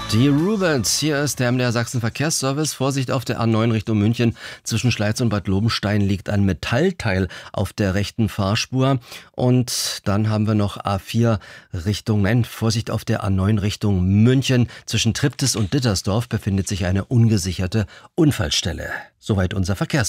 Die Rubens, hier ist der MDR Sachsen Verkehrsservice. Vorsicht auf der A9 Richtung München. Zwischen Schleiz und Bad Lobenstein liegt ein Metallteil auf der rechten Fahrspur. Und dann haben wir noch A4 Vorsicht auf der A9 Richtung München. Zwischen Triptis und Dittersdorf befindet sich eine ungesicherte Unfallstelle. Soweit unser Verkehrsservice.